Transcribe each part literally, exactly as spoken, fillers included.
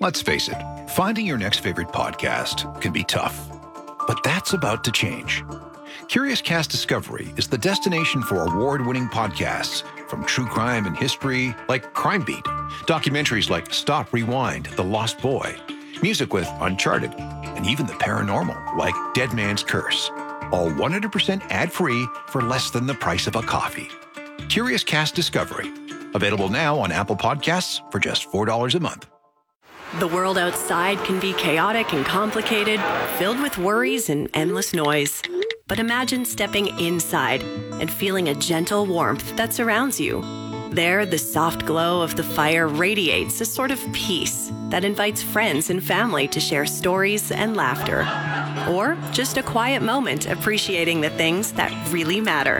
Let's face it, finding your next favorite podcast can be tough. But that's about to change. Curious Cast Discovery is the destination for award-winning podcasts from true crime and history like Crime Beat, documentaries like Stop, Rewind, The Lost Boy, music with Uncharted, and even the paranormal like Dead Man's Curse. All one hundred percent ad-free for less than the price of a coffee. Curious Cast Discovery. Available now on Apple Podcasts for just four dollars a month. The world outside can be chaotic and complicated, filled with worries and endless noise. But imagine stepping inside and feeling a gentle warmth that surrounds you. There, the soft glow of the fire radiates a sort of peace that invites friends and family to share stories and laughter. Or just a quiet moment appreciating the things that really matter.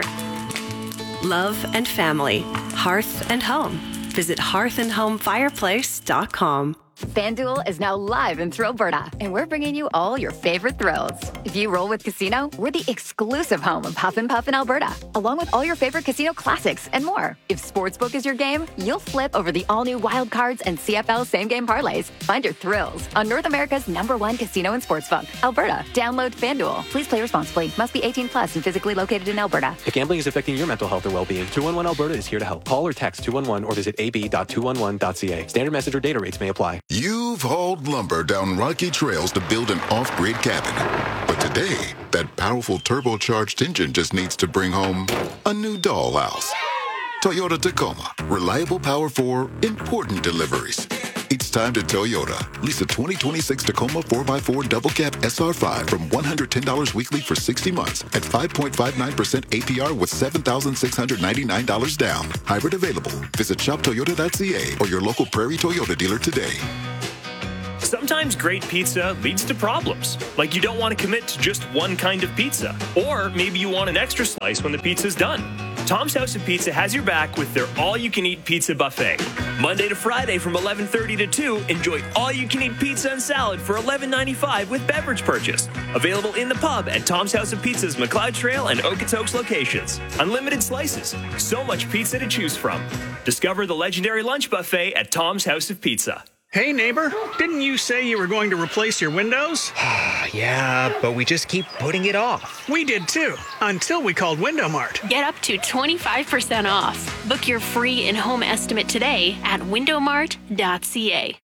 Love and family, hearth and home. Visit hearth and home fireplace dot com. FanDuel is now live in Thrillberta, and we're bringing you all your favorite thrills. If you roll with Casino, we're the exclusive home of Huff and Puff in Alberta, along with all your favorite casino classics and more. If Sportsbook is your game, you'll flip over the all-new Wild Cards and C F L same-game parlays. Find your thrills on North America's number one casino and sportsbook, Alberta. Download FanDuel. Please play responsibly. Must be eighteen plus and physically located in Alberta. If gambling is affecting your mental health or well-being, two one one Alberta is here to help. Call or text two one one or visit a b dot two one one dot c a. Standard message or data rates may apply. You've hauled lumber down rocky trails to build an off-grid cabin. But today, that powerful turbocharged engine just needs to bring home a new dollhouse. Toyota Tacoma. Reliable power for important deliveries. It's time to Toyota. Lease a twenty twenty-six Tacoma four by four Double Cab S R five from one hundred ten dollars weekly for sixty months at five point five nine percent A P R with seven thousand six hundred ninety-nine dollars down. Hybrid available. Visit shop toyota dot c a or your local Prairie Toyota dealer today. Sometimes great pizza leads to problems, like you don't want to commit to just one kind of pizza, or maybe you want an extra slice when the pizza's done. Tom's House of Pizza has your back with their all-you-can-eat pizza buffet. Monday to Friday from eleven thirty to two, enjoy all-you-can-eat pizza and salad for eleven ninety-five with beverage purchase. Available in the pub at Tom's House of Pizza's McLeod Trail and Okotoks locations. Unlimited slices, so much pizza to choose from. Discover the legendary lunch buffet at Tom's House of Pizza. Hey, neighbor, didn't you say you were going to replace your windows? Yeah, but we just keep putting it off. We did too, until we called Window Mart. Get up to twenty-five percent off. Book your free in-home estimate today at window mart dot c a.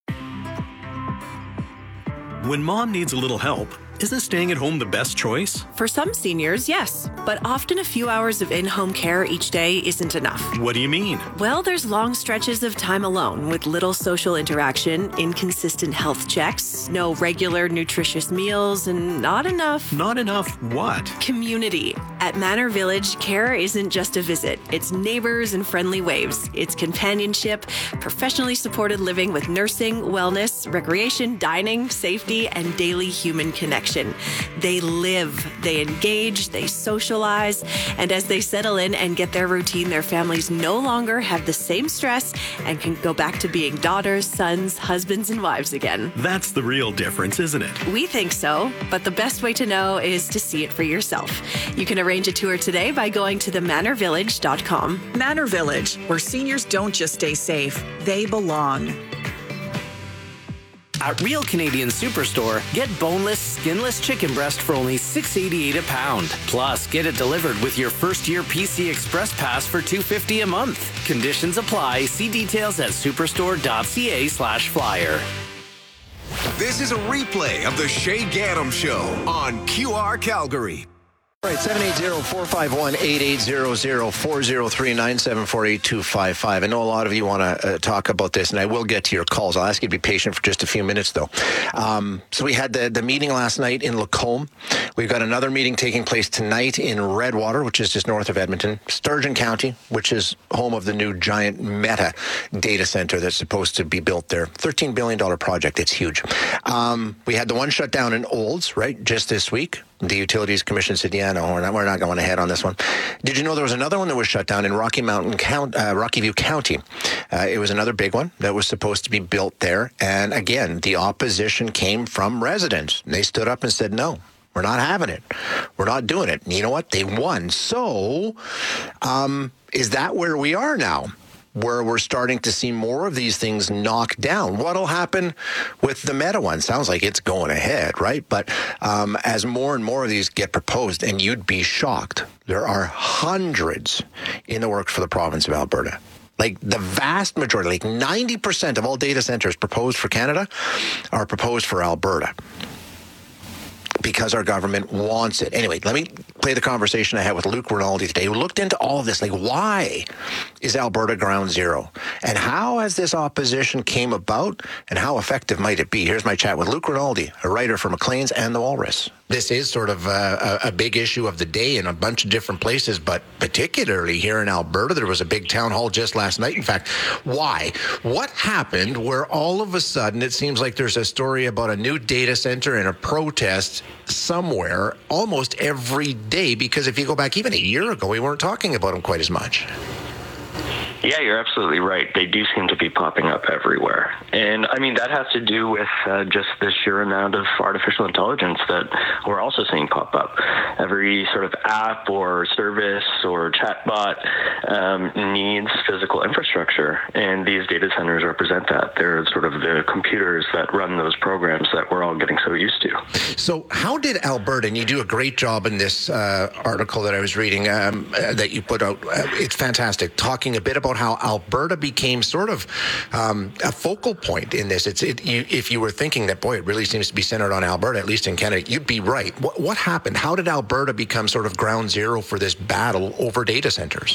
When mom needs a little help, isn't staying at home the best choice? For some seniors, yes, but often a few hours of in-home care each day isn't enough. What do you mean? Well, there's long stretches of time alone with little social interaction, inconsistent health checks, no regular nutritious meals, and not enough... Not enough what? Community. At Manor Village, care isn't just a visit. It's neighbors and friendly waves. It's companionship, professionally supported living with nursing, wellness, recreation, dining, safety, and daily human connection. They live, they engage, they socialize, and as they settle in and get their routine, their families no longer have the same stress and can go back to being daughters, sons, husbands, and wives again. That's the real difference, isn't it? We think so, but the best way to know is to see it for yourself. You can arrange a tour today by going to the manor village dot com. Manor Village, where seniors don't just stay safe, they belong. At Real Canadian Superstore, get boneless, skinless chicken breast for only six dollars and eighty-eight cents a pound. Plus, get it delivered with your first-year P C Express Pass for two dollars and fifty cents a month. Conditions apply. See details at superstore dot c a slash flyer. This is a replay of the Shay Gaddam Show on Q R Calgary. All right, seven eight zero, four five one, eight eight zero zero, four zero three, nine seven four, eight two five five. I know a lot of you want to uh, talk about this, and I will get to your calls. I'll ask you to be patient for just a few minutes, though. Um, so we had the, the meeting last night in Lacombe. We've got another meeting taking place tonight in Redwater, which is just north of Edmonton. Sturgeon County, which is home of the new giant Meta data center that's supposed to be built there. thirteen billion dollars project. It's huge. Um, we had the one shut down in Olds, right, just this week. The Utilities Commission said, yeah, no, we're not, we're not going ahead on this one. Did you know there was another one that was shut down in Rocky Mountain County, uh, Rocky View County? Uh, it was another big one that was supposed to be built there. And again, the opposition came from residents. They stood up and said, no, we're not having it. We're not doing it. And you know what? They won. So um, is that where we are now? where we're starting to see more of these things knocked down. What'll happen with the Meta one? Sounds like it's going ahead, right? But um, as more and more of these get proposed, and you'd be shocked, there are hundreds in the works for the province of Alberta. Like the vast majority, like ninety percent of all data centers proposed for Canada are proposed for Alberta, because our government wants it. Anyway, let me play the conversation I had with Luke Rinaldi today, who looked into all of this. Like, why is Alberta ground zero? And how has this opposition came about? And how effective might it be? Here's my chat with Luke Rinaldi, a writer for Maclean's and The Walrus. This is sort of a, a big issue of the day in a bunch of different places, but particularly here in Alberta. There was a big town hall just last night. In fact, why? What happened where all of a sudden it seems like there's a story about a new data center and a protest somewhere almost every day? Because if you go back even a year ago, we weren't talking about them quite as much. Yeah, you're absolutely right. They do seem to be popping up everywhere. And, I mean, that has to do with uh, just the sheer amount of artificial intelligence that we're also seeing pop up. Every sort of app or service or chatbot um, needs physical infrastructure, and these data centers represent that. They're sort of the computers that run those programs that we're all getting so used to. So how did Alberta, and you do a great job in this uh, article that I was reading um, uh, that you put out, uh, it's fantastic, talking a bit about how Alberta became sort of um, a focal point in this. It's it, you, if you were thinking that, boy, it really seems to be centered on Alberta, at least in Canada, you'd be right. What, what happened? How did Alberta become sort of ground zero for this battle over data centers?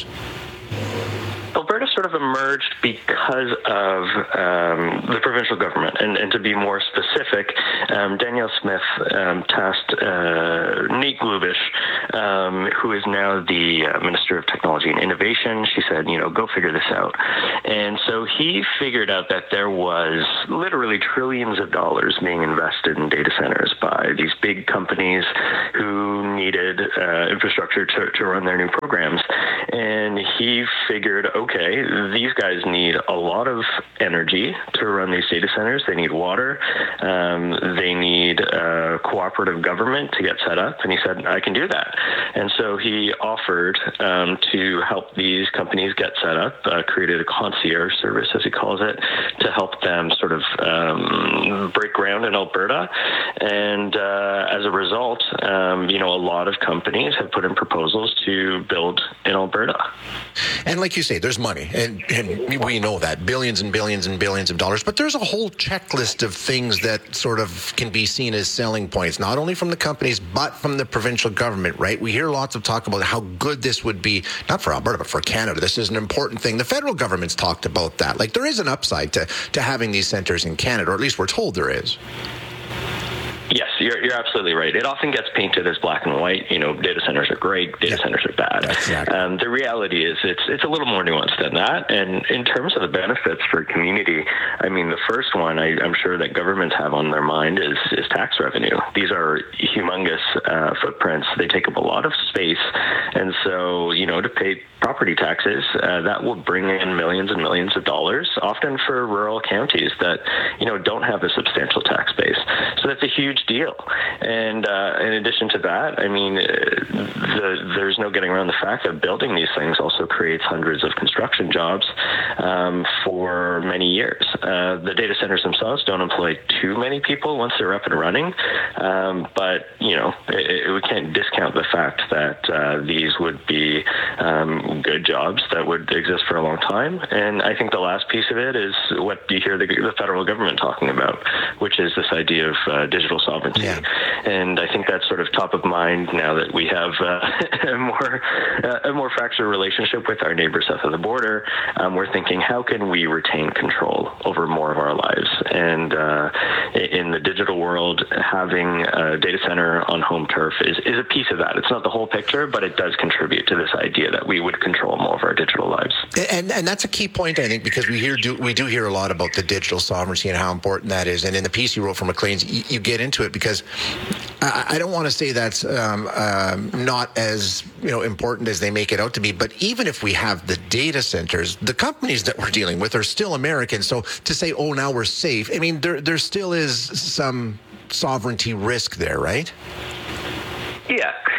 Alberta sort of emerged because of um, the provincial government. And, and to be more specific, um, Danielle Smith um, tasked uh, Nate Glubish, um, who is now the uh, Minister of Technology and Innovation. She said, you know, go figure this out. And so he figured out that there was literally trillions of dollars being invested in data centers by these big companies who needed uh, infrastructure to, to run their new programs. And he figured, okay, these guys need a lot of energy to run these data centers. They need water. Um, they need uh, cooperative government to get set up. And he said, I can do that. And so he offered um, to help these companies get set up, uh, created a concierge service, as he calls it, to help them sort of um, break ground in Alberta. And uh, as a result, um, you know, a lot of companies have put in proposals to build in Alberta. And like you say, there's money, and, and we know that, billions and billions and billions of dollars, but there's a whole checklist of things that sort of can be seen as selling points, not only from the companies, but from the provincial government, right? We hear lots of talk about how good this would be, not for Alberta, but for Canada. This is an important thing. The federal government's talked about that. Like, there is an upside to, to having these centers in Canada, or at least we're told there is. Yes, you're, you're absolutely right. It often gets painted as black and white. You know, data centers are great, data yeah. centers are bad. Exactly. Um, the reality is it's it's a little more nuanced than that. And in terms of the benefits for community, I mean, the first one I, I'm sure that governments have on their mind is, is tax revenue. These are humongous uh, footprints. They take up a lot of space. And so, you know, to pay property taxes, uh, that will bring in millions and millions of dollars, often for rural counties that, you know, don't have a substantial tax base. So that's a huge deal. And uh, in addition to that, I mean, the, there's no getting around the fact that building these things also creates hundreds of construction jobs um, for many years. Uh, the data centers themselves don't employ too many people once they're up and running, um, but, you know, it, it, we can't discount the fact that uh, these would be um, good jobs that would exist for a long time. And I think the last piece of it is what you hear the, the federal government talking about, which is this idea of uh, digital sovereignty. Yeah. And I think that's sort of top of mind now that we have uh, a more uh, a more fractured relationship with our neighbors south of the border. Um, we're thinking, how can we retain control over more of our lives? And uh, in the digital world, having a data center on home turf is, is a piece of that. It's not the whole picture, but it does contribute to this idea that we would control more of our digital lives. And and that's a key point, I think, because we hear do we do hear a lot about the digital sovereignty and how important that is. And in the piece you wrote for Maclean's, you, you get into it because I, I don't want to say that's um, um, not as you know important as they make it out to be. But even if we have the data centers, the companies that we're dealing with are still American. So to say, oh, now we're safe, I mean, there there still is some sovereignty risk there, right? Yeah,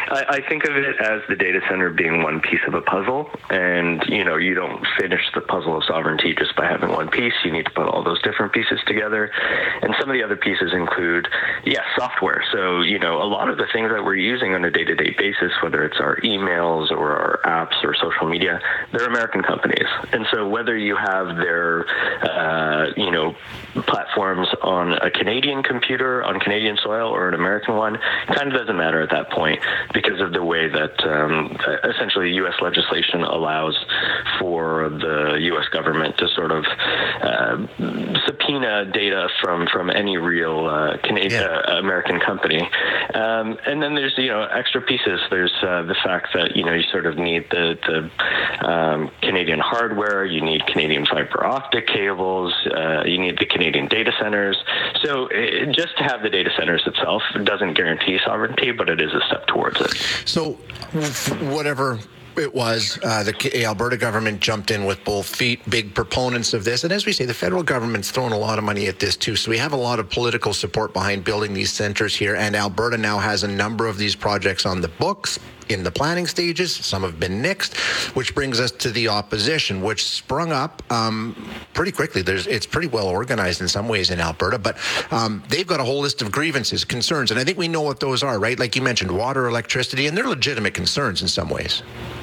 I, I think of it as the data center being one piece of a puzzle, and you know, you don't finish the puzzle of sovereignty just by having one piece. You need to put all those different pieces together, and some of the other pieces include, yes, software. So you know, a lot of the things that we're using on a day-to-day basis, whether it's our emails or our apps or social media, they're American companies, and so whether you have their, uh, you know, platforms on a Canadian computer, on Canadian soil, or an American one, kind of doesn't matter at that point because of the way that um, essentially U S legislation allows for the U S government to sort of uh, subpoena data from, from any real uh, Canadian yeah. uh, American company. Um, and then there's, you know, extra pieces. There's uh, the fact that, you know, you sort of need the, the um, Canadian hardware, you need Canadian fiber optic cables, uh, you need the Canadian data centers. So it, just to have the data centers itself doesn't guarantee sovereignty, but it is a step towards it. So whatever it was, uh, the Alberta government jumped in with both feet, big proponents of this. And as we say, the federal government's thrown a lot of money at this too. So we have a lot of political support behind building these centers here. And Alberta now has a number of these projects on the books, in the planning stages. Some have been nixed, which brings us to the opposition, which sprung up um, pretty quickly. There's, it's pretty well organized in some ways in Alberta, but um, they've got a whole list of grievances, concerns, and I think we know what those are, right? Like you mentioned, water, electricity, and they're legitimate concerns in some ways.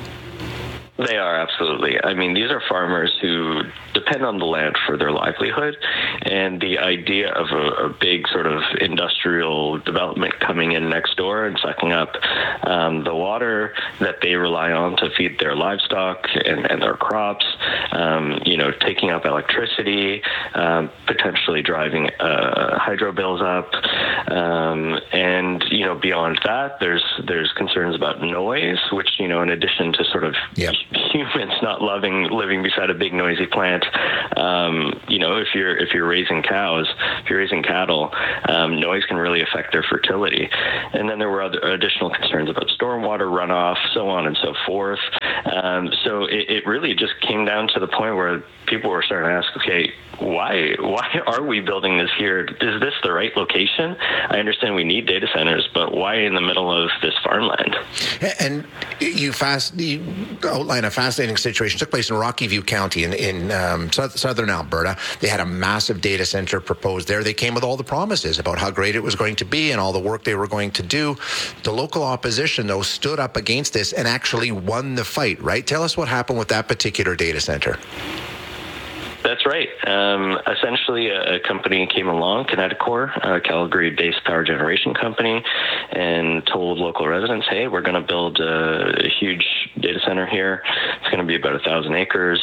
They are, absolutely. I mean, these are farmers who depend on the land for their livelihood, and the idea of a, a big sort of industrial development coming in next door and sucking up um, the water that they rely on to feed their livestock and, and their crops, um, you know, taking up electricity, um, potentially driving uh, hydro bills up, um, and, you know, beyond that, there's there's concerns about noise, which, you know, in addition to sort of yep. humans not loving living beside a big noisy plant. Um, you know, if you're if you're raising cows, if you're raising cattle, um, noise can really affect their fertility. And then there were other additional concerns about stormwater runoff, so on and so forth. Um, so it, it really just came down to the point where people were starting to ask, okay, why why are we building this here? Is this the right location? I understand we need data centers, but why in the middle of this farmland? And you fast you outline a fascinating situation. It took place in Rocky View County in, in um, southern Alberta. They had a massive data center proposed there. They came with all the promises about how great it was going to be and all the work they were going to do. The local opposition, though, stood up against this and actually won the fight, right? Tell us what happened with that particular data center. That's right. Um, essentially, a, a company came along, Kineticor, a Calgary-based power generation company, and told local residents, hey, we're going to build a, a huge data center here. It's going to be about a thousand acres.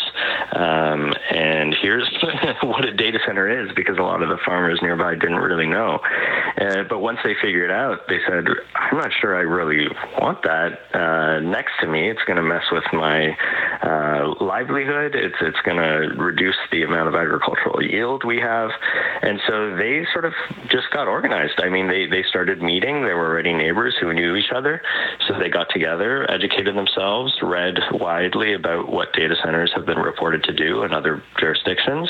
Um, and here's what a data center is, because a lot of the farmers nearby didn't really know. Uh, but once they figured it out, they said, I'm not sure I really want that uh, next to me. It's going to mess with my uh, livelihood. It's, it's going to reduce the amount of agricultural yield we have. And so they sort of just got organized. I mean, they, they started meeting. There were already neighbors who knew each other. So they got together, educated themselves, read widely about what data centers have been reported to do in other jurisdictions.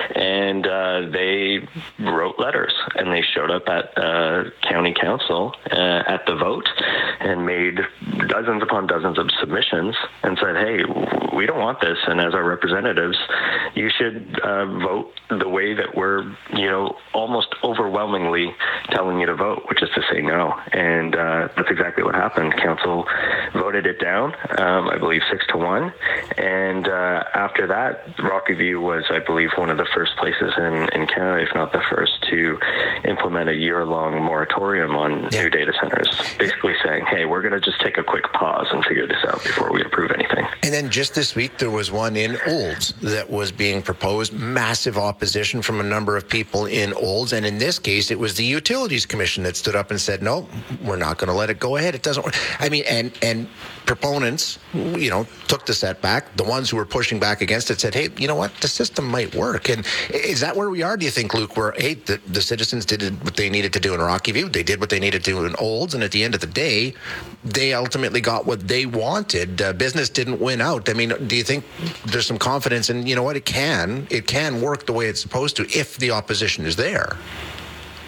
And uh, they wrote letters, and they showed up at uh, county council uh, at the vote and made dozens upon dozens of submissions and said, hey, we don't want this. And as our representatives, you should uh, vote the way that we're, you know, almost overwhelmingly telling you to vote, which is to say no. And uh, that's exactly what happened. Council voted it down, um, I believe six to one. And uh, after that, Rocky View was, I believe, one of the first places in, in Canada, if not the first, to implement a year-long moratorium on yeah. new data centers, basically saying, hey, we're going to just take a quick pause and figure this out before we approve anything. And then just this week, there was one in Olds that was being proposed, massive opposition from a number of people in Olds. And in this case, it was the Utilities Commission that stood up and said, no, we're not going to let it go ahead. It doesn't work. I mean, and, and proponents, you know, took the setback. The ones who were pushing back against it said, hey, you know what? The system might work. And is that where we are, do you think, Luke, where, hey, the, the citizens did what they needed to do in Rocky View. They did what they needed to do in Olds. And at the end of the day, they ultimately got what they wanted. Uh, business didn't win out. I mean, do you think there's some confidence in, you know what, it can, it can work the way it's supposed to if the opposition is there?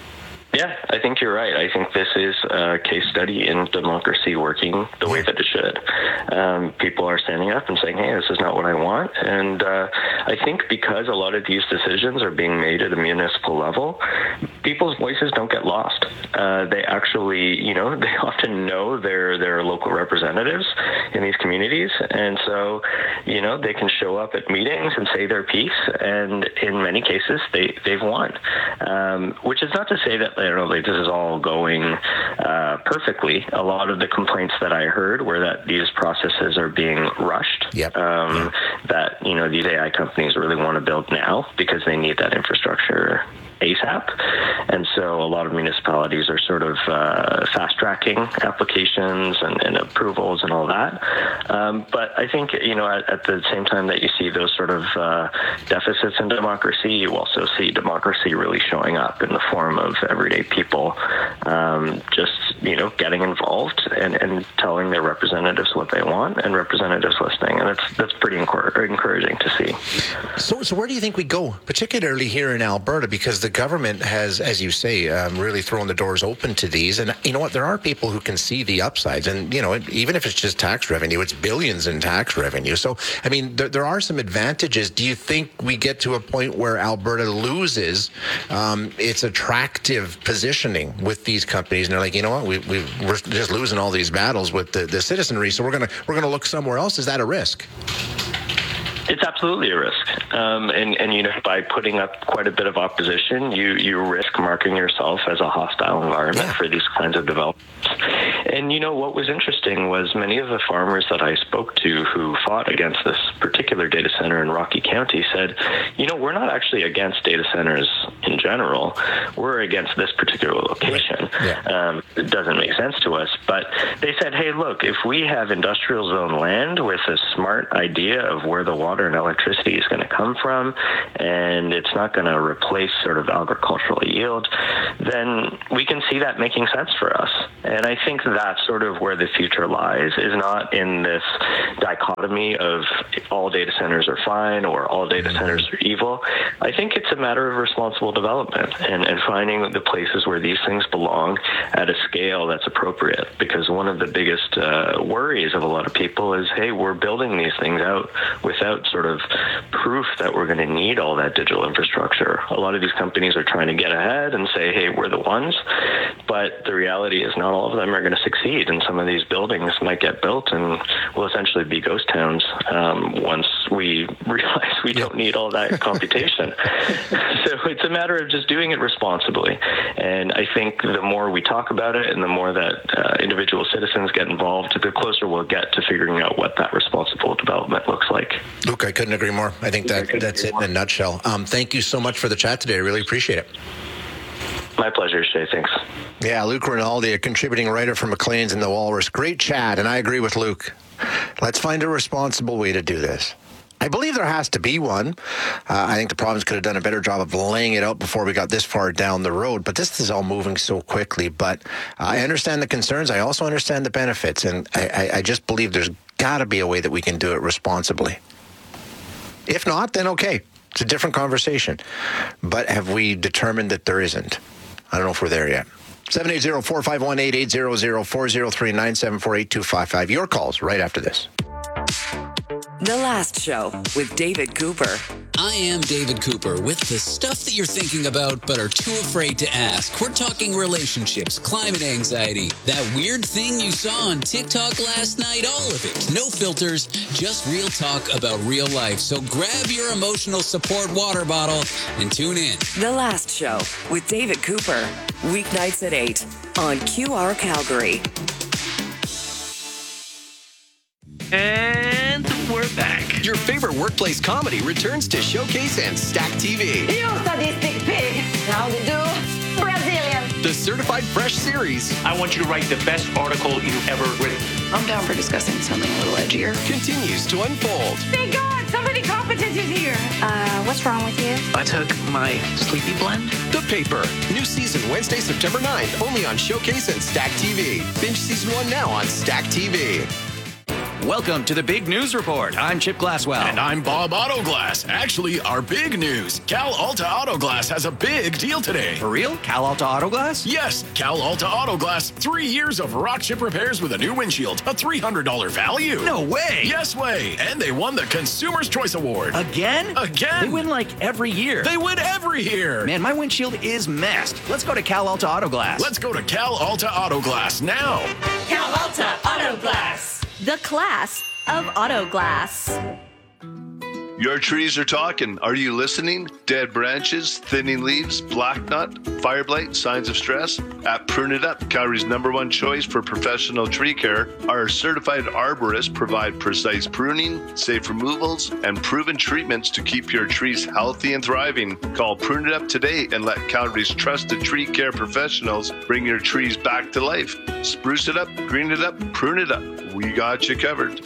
Yeah, I think you're right. I think this is a case study in democracy working the way that it should. Um, people are standing up and saying, hey, this is not what I want. And uh, I think because a lot of these decisions are being made at a municipal level, people's voices don't get lost. Uh, they actually, you know, they often know their, their local representatives in these communities. And so, you know, they can show up at meetings and say their piece. And in many cases, they, they've won, um, which is not to say that I don't know, like this is all going uh, perfectly. A lot of the complaints that I heard were that these processes are being rushed. Yep. Um, yeah. That, you know, these A I companies really want to build now because they need that infrastructure ASAP. And so a lot of municipalities are sort of uh, fast-tracking applications and, and approvals and all that. Um, but I think, you know, at, at the same time that you see those sort of uh, deficits in democracy, you also see democracy really showing up in the form of everyday people um, just, you know, getting involved and, and telling their representatives what they want and representatives listening. And that's, that's pretty encor- encouraging to see. So, so where do you think we go, particularly here in Alberta? Because the government has, as you say, um, really thrown the doors open to these. And you know what? There are people who can see the upsides. And, you know, even if it's just tax revenue, it's billions in tax revenue. So, I mean, there, there are some advantages. Do you think we get to a point where Alberta loses um, its attractive positioning with these companies? And they're like, you know what? We, we, we're just losing all these battles with the, the citizenry. So we're going to we're going to look somewhere else. Is that a risk? It's absolutely a risk. Um, and, and, you know, by putting up quite a bit of opposition, you, you risk marking yourself as a hostile environment yeah. for these kinds of developments. And, you know, what was interesting was many of the farmers that I spoke to who fought against this particular data center in Rocky County said, you know, we're not actually against data centers in general. We're against this particular location. Yeah. Um, it doesn't make sense to us. But they said, hey, look, if we have industrial zone land with a smart idea of where the water and electricity is going to come from, and it's not going to replace sort of agricultural yield, then we can see that making sense for us. And I think that's sort of where the future lies, is not in this dichotomy of all data centers are fine or all data centers are evil. I think it's a matter of responsible development and, and finding the places where these things belong at a scale that's appropriate. Because one of the biggest uh, worries of a lot of people is, hey, we're building these things out without sort of proof that we're going to need all that digital infrastructure. A lot of these companies are trying to get ahead and say, hey, we're the ones. But the reality is not all of them are going to succeed. And some of these buildings might get built and will essentially be ghost towns um, once we realize we don't need all that computation. So it's a matter of just doing it responsibly. And I think the more we talk about it and the more that uh, individual citizens get involved, the closer we'll get to figuring out what that responsible development looks like. Luke, I couldn't agree more. I think that that's it in a nutshell. Um, thank you so much for the chat today. I really appreciate it. My pleasure, Shay. Thanks. Yeah, Luke Rinaldi, a contributing writer for Maclean's and the Walrus. Great chat, and I agree with Luke. Let's find a responsible way to do this. I believe there has to be one. Uh, I think the province could have done a better job of laying it out before we got this far down the road, but this is all moving so quickly. But uh, I understand the concerns. I also understand the benefits, and I, I, I just believe there's got to be a way that we can do it responsibly. If not, then okay. It's a different conversation. But have we determined that there isn't? I don't know if we're there yet. seven eight zero, four five one, eight eight zero zero, four zero three, nine seven four, eight two five five. Your calls right after this. The Last Show with David Cooper. I am David Cooper with the stuff that you're thinking about but are too afraid to ask. We're talking relationships, climate anxiety, that weird thing you saw on TikTok last night, all of it. No filters, just real talk about real life. So grab your emotional support water bottle and tune in. The Last Show with David Cooper. Weeknights at eight on Q R Calgary. And we're back. Your favorite workplace comedy returns to Showcase and Stack T V. You sadistic pig. How to do? Brazilian. The Certified Fresh series. I want you to write the best article you've ever written. I'm down for discussing something a little edgier. Continues to unfold. Thank God, somebody competent is here. Uh, what's wrong with you? I took my sleepy blend. The Paper. New season Wednesday, September ninth. Only on Showcase and Stack T V. Binge season one now on Stack T V. Welcome to the Big News Report. I'm Chip Glasswell. And I'm Bob Autoglass. Actually, our big news. Cal Alta Autoglass has a big deal today. For real? Cal Alta Autoglass? Yes, Cal Alta Autoglass. Three years of rock chip repairs with a new windshield. A three hundred dollars value. No way. Yes way. And they won the Consumer's Choice Award. Again? Again. They win like every year. They win every year. Man, my windshield is messed. Let's go to Cal Alta Autoglass. Let's go to Cal Alta Autoglass now. Cal Alta Autoglass. The class of auto glass. Your trees are talking. Are you listening? Dead branches, thinning leaves, black nut, fire blight, signs of stress? At Prune It Up, Calgary's number one choice for professional tree care, our certified arborists provide precise pruning, safe removals, and proven treatments to keep your trees healthy and thriving. Call Prune It Up today and let Calgary's trusted tree care professionals bring your trees back to life. Spruce it up, green it up, prune it up. We got you covered.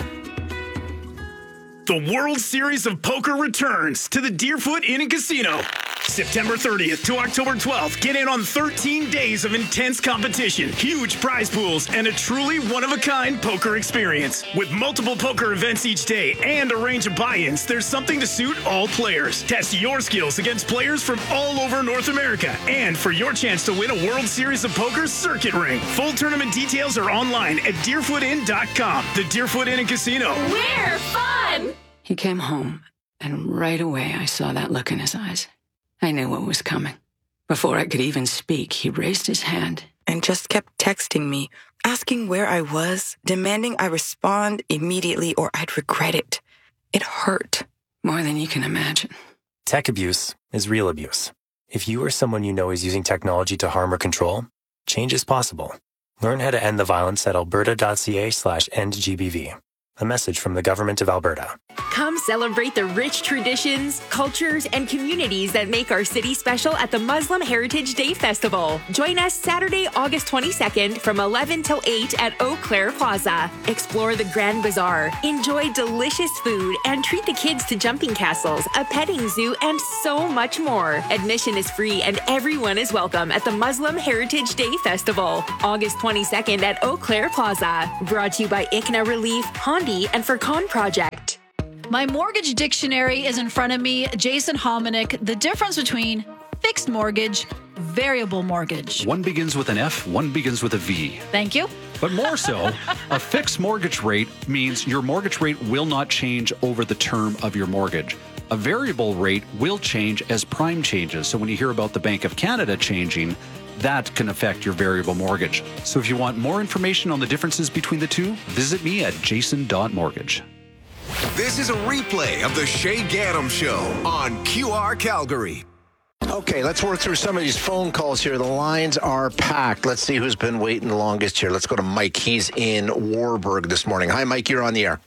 The World Series of Poker returns to the Deerfoot Inn and Casino. September thirtieth to October twelfth, get in on thirteen days of intense competition, huge prize pools, and a truly one-of-a-kind poker experience. With multiple poker events each day and a range of buy-ins, there's something to suit all players. Test your skills against players from all over North America. And for your chance to win a World Series of Poker circuit ring. Full tournament details are online at deerfoot inn dot com. The Deerfoot Inn and Casino. We're fun! He came home, and right away I saw that look in his eyes. I knew what was coming. Before I could even speak, he raised his hand and just kept texting me, asking where I was, demanding I respond immediately or I'd regret it. It hurt more than you can imagine. Tech abuse is real abuse. If you or someone you know is using technology to harm or control, change is possible. Learn how to end the violence at alberta.ca slash endgbv. A message from the Government of Alberta. Come celebrate the rich traditions, cultures, and communities that make our city special at the Muslim Heritage Day Festival. Join us Saturday, August twenty-second from eleven till eight at Eau Claire Plaza. Explore the Grand Bazaar, enjoy delicious food, and treat the kids to jumping castles, a petting zoo, and so much more. Admission is free and everyone is welcome at the Muslim Heritage Day Festival. August twenty-second at Eau Claire Plaza. Brought to you by I C N A Relief, Honda, and for Con Project. My mortgage dictionary is in front of me. Jason Hominick, the difference between fixed mortgage, variable mortgage. One begins with an F, one begins with a V. Thank you. But more so, a fixed mortgage rate means your mortgage rate will not change over the term of your mortgage. A variable rate will change as prime changes. So when you hear about the Bank of Canada changing, that can affect your variable mortgage. So if you want more information on the differences between the two, visit me at jason dot mortgage. This is a replay of the Shay Gaddam Show on Q R Calgary. Okay, let's work through some of these phone calls here. The lines are packed. Let's see who's been waiting the longest here. Let's go to Mike. He's in Warburg this morning. Hi, Mike. You're on the air.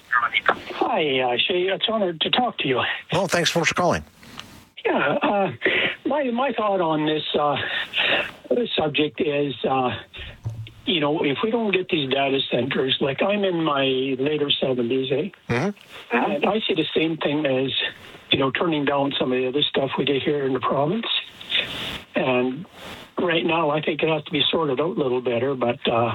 Hi, uh, Shay. It's an honor to talk to you. Well, thanks so much for calling. Yeah, uh, my my thought on this uh, this subject is, uh, you know, if we don't get these data centers, like I'm in my later seventies, eh? Mm-hmm. And I see the same thing as, you know, turning down some of the other stuff we did here in the province. And right now, I think it has to be sorted out a little better, but uh,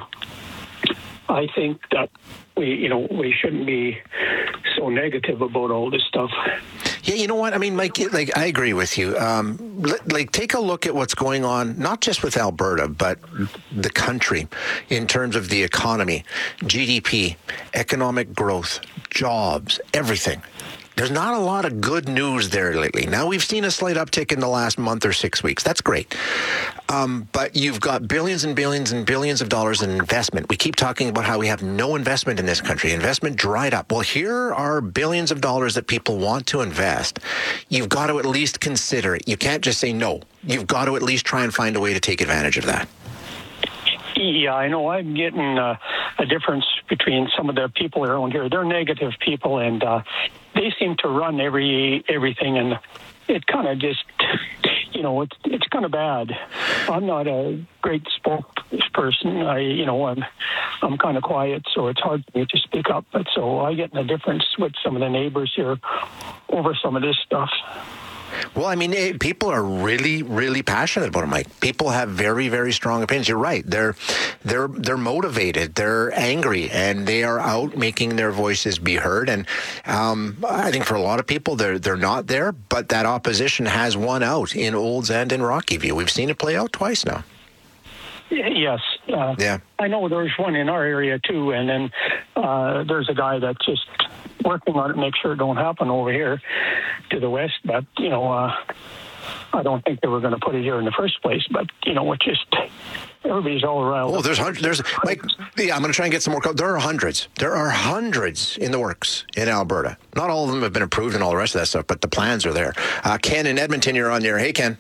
I think that we, you know, we shouldn't be so negative about all this stuff. Yeah, you know what? I mean, Mike, like, I agree with you. Um, like, take a look at what's going on, not just with Alberta, but the country in terms of the economy, G D P, economic growth, jobs, everything. There's not a lot of good news there lately. Now, we've seen a slight uptick in the last month or six weeks. That's great. Um, but you've got billions and billions and billions of dollars in investment. We keep talking about how we have no investment in this country. Investment dried up. Well, here are billions of dollars that people want to invest. You've got to at least consider it. You can't just say no. You've got to at least try and find a way to take advantage of that. Yeah, I know. I'm getting uh, a difference between some of the people around here. They're negative people, and uh, they seem to run every everything, and it kind of just, you know, it's it's kind of bad. I'm not a great spokesperson. I, you know, I'm I'm kind of quiet, so it's hard for me to speak up. But so I get in a difference with some of the neighbors here over some of this stuff. Well, I mean, eh, people are really, really passionate about it, Mike. People have very, very strong opinions. You're right. They're, they're, they're motivated. They're angry, and they are out making their voices be heard. And um, I think for a lot of people, they're they're not there. But that opposition has won out in Olds and in Rockyview. We've seen it play out twice now. Yes. Uh, yeah. I know there's one in our area, too, and then uh, there's a guy that's just working on it to make sure it don't happen over here to the west. But, you know, uh, I don't think they were going to put it here in the first place. But, you know, it's just... Everybody's all around. Oh, there's hundreds. There's like, yeah, I'm going to try and get some more. There are hundreds. There are hundreds in the works in Alberta. Not all of them have been approved and all the rest of that stuff, but the plans are there. Uh, Ken in Edmonton, you're on there. Hey, Ken.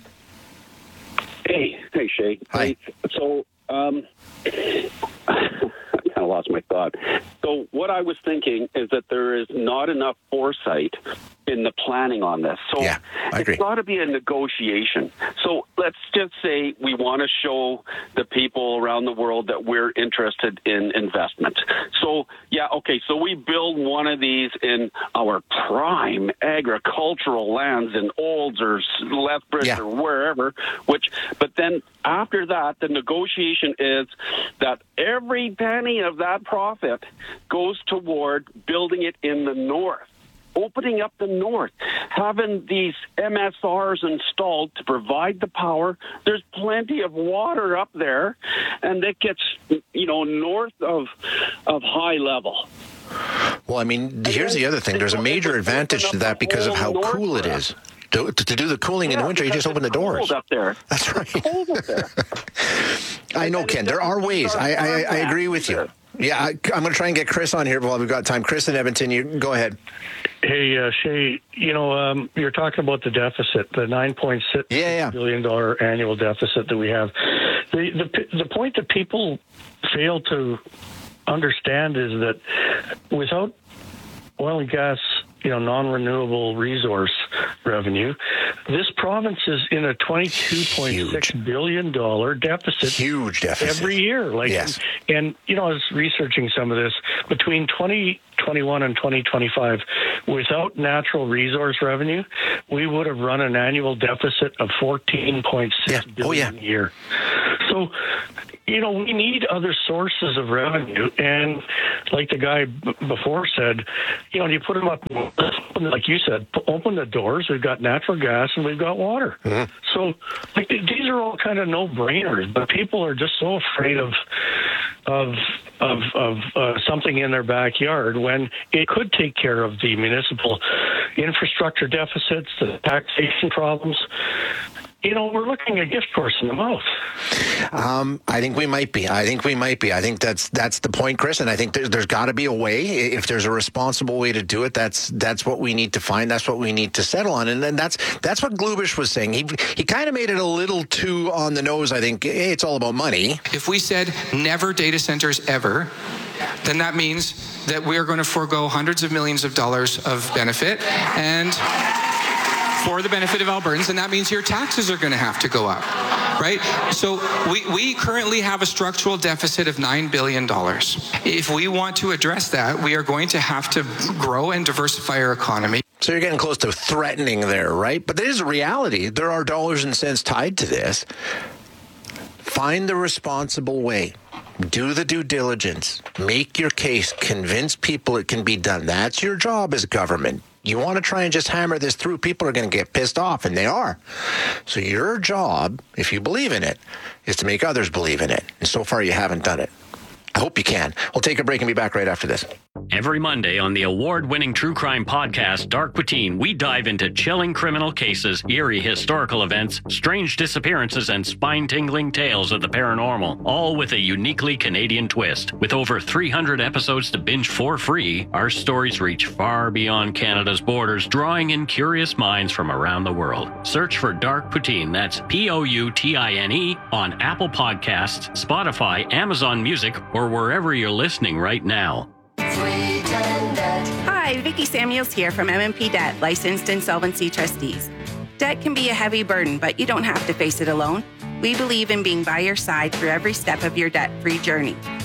Hey, hey, Shay. Hi. Hey, so, um, I kind of lost my thought. So, what I was thinking is that there is not enough foresight in the planning on this. So yeah, I agree. It's got to be a negotiation. So let's just say we want to show the people around the world that we're interested in investment. So, yeah, okay, so we build one of these in our prime agricultural lands in Olds or Lethbridge yeah. or wherever, which, but then after that, the negotiation is that every penny of that profit goes toward building it in the north. Opening up the north, having these M S Rs installed to provide the power. There's plenty of water up there, and it gets, you know, north of of high level. Well, I mean, here's the other thing. There's a major advantage to that because of how cool it is. To, to do the cooling yeah, in the winter, you just open the doors. Up there. That's right. It's cold up there. I know, Ken. There are ways. I, I, I agree with you. Yeah, I, I'm going to try and get Chris on here while we've got time. Chris in Edmonton, you go ahead. Hey, uh, Shay, you know, um, you're talking about the deficit, the nine point six yeah, yeah. billion dollars annual deficit that we have. The, the the point that people fail to understand is that without oil and gas, you know, non-renewable resource revenue, this province is in a twenty-two point six billion dollars deficit. Huge deficit. Every year. Like, yes. and, and, you know, I was researching some of this. Between twenty twenty-one and twenty twenty-five, without natural resource revenue, we would have run an annual deficit of fourteen point six yeah. billion oh, yeah. a year. So, you know, we need other sources of revenue. And like the guy b- before said, you know, you put them up, like you said, open the doors. We've got natural gas and we've got water. Mm-hmm. So like, these are all kind of no-brainers, but people are just so afraid of of of, of uh, something in their backyard when it could take care of the municipal infrastructure deficits, the taxation problems. You know, we're looking a gift horse in the mouth. Um, I think we might be. I think we might be. I think that's that's the point, Chris. And I think there's, there's got to be a way. If there's a responsible way to do it, that's that's what we need to find. That's what we need to settle on. And then that's that's what Glubish was saying. He he kind of made it a little too on the nose. I think hey, it's all about money. If we said never data centers ever, then that means that we are going to forego hundreds of millions of dollars of benefit and. For the benefit of Albertans, and that means your taxes are going to have to go up, right? So we, we currently have a structural deficit of nine billion dollars. If we want to address that, we are going to have to grow and diversify our economy. So you're getting close to threatening there, right? But there is a reality. There are dollars and cents tied to this. Find the responsible way. Do the due diligence. Make your case. Convince people it can be done. That's your job as government. You want to try and just hammer this through, people are going to get pissed off, and they are. So your job, if you believe in it, is to make others believe in it. And so far, you haven't done it. I hope you can. We'll take a break and be back right after this. Every Monday on the award-winning true crime podcast, Dark Poutine, we dive into chilling criminal cases, eerie historical events, strange disappearances, and spine-tingling tales of the paranormal, all with a uniquely Canadian twist. With over three hundred episodes to binge for free, our stories reach far beyond Canada's borders, drawing in curious minds from around the world. Search for Dark Poutine, that's P O U T I N E, on Apple Podcasts, Spotify, Amazon Music, or wherever you're listening right now. Hi, Vicki Samuels here from M and P Debt, licensed insolvency trustees. Debt can be a heavy burden, but you don't have to face it alone. We believe in being by your side through every step of your debt-free journey.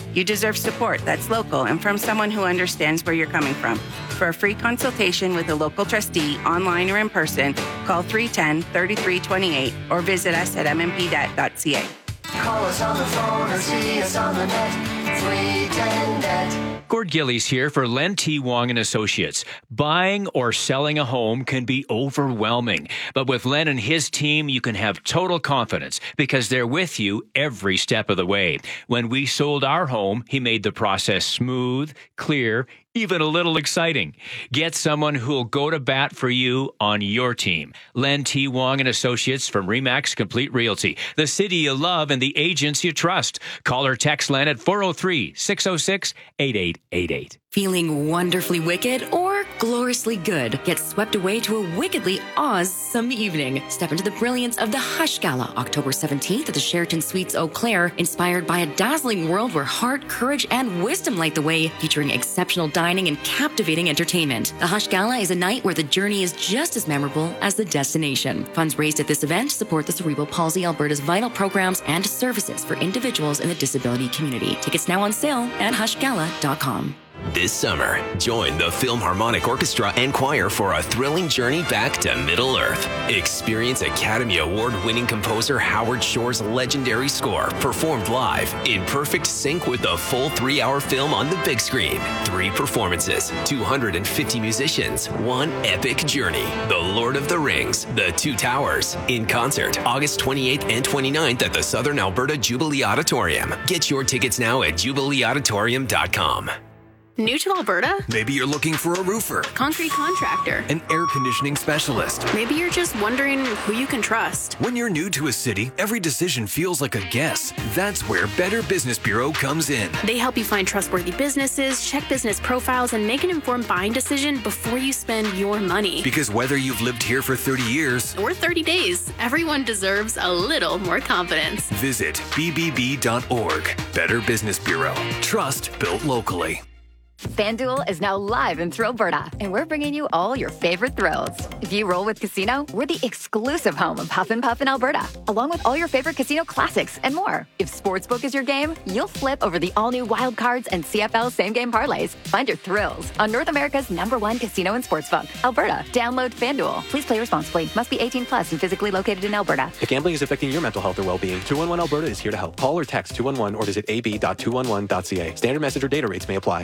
You deserve support that's local and from someone who understands where you're coming from. For a free consultation with a local trustee, online or in person, call three one zero, three three two eight or visit us at m m p debt dot c a. Call us on the phone or see us on the net. three ten debt. Gord Gillies here for Len T. Wong and Associates. Buying or selling a home can be overwhelming, but with Len and his team, you can have total confidence because they're with you every step of the way. When we sold our home, he made the process smooth, clear, even a little exciting. Get someone who'll go to bat for you on your team. Len T. Wong and Associates from Remax Complete Realty, the city you love and the agents you trust. Call or text Len at four oh three, six oh six, eight eight eight eight. Feeling wonderfully wicked or gloriously good? Get swept away to a wickedly awesome evening. Step into the brilliance of the Hush Gala, October seventeenth at the Sheraton Suites Eau Claire, inspired by a dazzling world where heart, courage, and wisdom light the way, featuring exceptional dining and captivating entertainment. The Hush Gala is a night where the journey is just as memorable as the destination. Funds raised at this event support the Cerebral Palsy Alberta's vital programs and services for individuals in the disability community. Tickets now on sale at hush gala dot com. This summer, join the Philharmonic Orchestra and Choir for a thrilling journey back to Middle-earth. Experience Academy Award-winning composer Howard Shore's legendary score performed live in perfect sync with the full three-hour film on the big screen. Three performances, two hundred fifty musicians, one epic journey. The Lord of the Rings, The Two Towers, in concert August twenty-eighth and twenty-ninth at the Southern Alberta Jubilee Auditorium. Get your tickets now at jubilee auditorium dot com. New to Alberta? Maybe you're looking for a roofer, concrete contractor, an air conditioning specialist. Maybe you're just wondering who you can trust. When you're new to a city, every decision feels like a guess. That's where Better Business Bureau comes in. They help you find trustworthy businesses, check business profiles, and make an informed buying decision before you spend your money. Because whether you've lived here for thirty years or thirty days, everyone deserves a little more confidence. Visit b b b dot org. Better Business Bureau. Trust built locally. FanDuel is now live in Thrillberta, and we're bringing you all your favorite thrills. If you roll with Casino, we're the exclusive home of Huff and Puff in Alberta, along with all your favorite casino classics and more. If Sportsbook is your game, you'll flip over the all-new Wild Cards and C F L same-game parlays. Find your thrills on North America's number one casino and sportsbook, Alberta. Download FanDuel. Please play responsibly. Must be eighteen plus and physically located in Alberta. If gambling is affecting your mental health or well-being, two one one Alberta is here to help. Call or text two one one or visit a b dot two one one dot c a. Standard message or data rates may apply.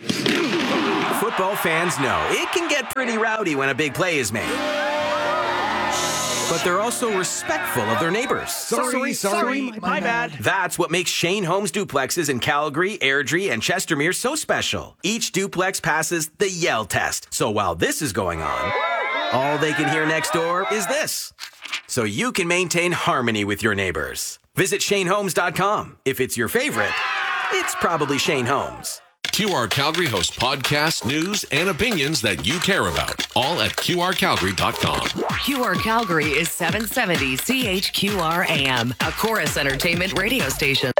Football fans know it can get pretty rowdy when a big play is made. But they're also respectful of their neighbors. Sorry, sorry, sorry my, my bad. That's what makes Shane Homes duplexes in Calgary, Airdrie, and Chestermere so special. Each duplex passes the Yell test. So while this is going on, all they can hear next door is this. So you can maintain harmony with your neighbors. Visit shane homes dot com. If it's your favorite, it's probably Shane Homes. Q R Calgary hosts podcasts, news, and opinions that you care about. All at q r calgary dot com. Q R Calgary is seven seventy C H Q R A M, a Chorus Entertainment radio station.